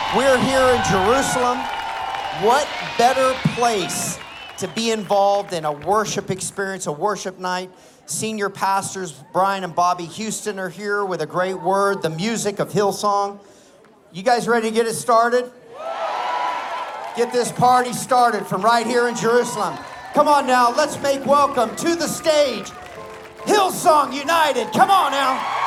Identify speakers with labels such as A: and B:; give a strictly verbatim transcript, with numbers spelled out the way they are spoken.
A: We're here in Jerusalem. What better place to be involved in a worship experience, a worship night? Senior pastors Brian and Bobby Houston are here with a great word, the music of Hillsong. You guys ready to get it started? Get this party started from right here in Jerusalem. Come on now, let's make welcome to the stage, Hillsong United. Come on now.